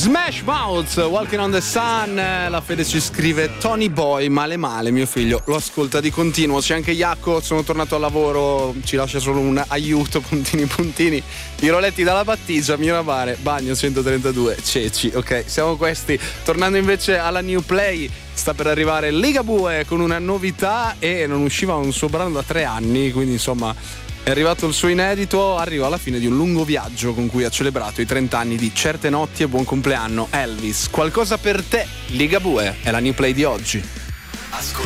Smash Mouth, Walking on the Sun. La Fede ci scrive: Tony Boy, male male, mio figlio lo ascolta di continuo. C'è anche Iacco, sono tornato al lavoro, ci lascia solo un aiuto, puntini puntini, i roletti dalla battigia, Miramare, bagno 132, ceci. Ok, siamo questi. Tornando invece alla New Play, sta per arrivare Ligabue con una novità e non usciva un suo brano da 3 anni, quindi insomma è arrivato il suo inedito, arriva alla fine di un lungo viaggio con cui ha celebrato i 30 anni di Certe Notti e Buon Compleanno Elvis. Qualcosa per te, Ligabue, è la New Play di oggi.